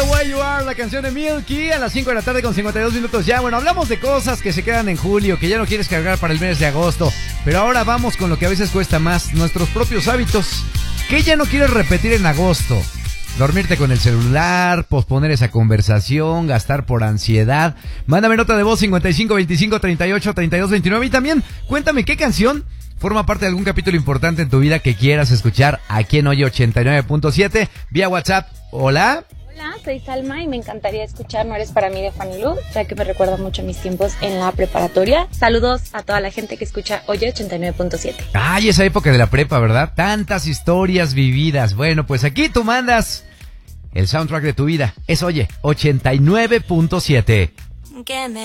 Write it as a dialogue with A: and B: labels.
A: Way You Are, la canción de Milky, a las 5 de la tarde con 52 minutos ya. Bueno, hablamos de cosas que se quedan en julio, que ya no quieres cargar para el mes de agosto. Pero ahora vamos con lo que a veces cuesta más, nuestros propios hábitos. ¿Qué ya no quieres repetir en agosto? Dormirte con el celular, posponer esa conversación, gastar por ansiedad. Mándame nota de voz 55 25 38 32 29 y también cuéntame qué canción forma parte de algún capítulo importante en tu vida que quieras escuchar aquí en Oye 89.7 vía WhatsApp. Hola.
B: Hola, soy Salma y me encantaría escuchar No Eres Para Mí de Fanny Lu, ya que me recuerda mucho a mis tiempos en la preparatoria. Saludos a toda la gente que escucha Oye 89.7.
A: Ay, esa época de la prepa, ¿verdad? Tantas historias vividas. Bueno, pues aquí tú mandas el soundtrack de tu vida. Es Oye 89.7.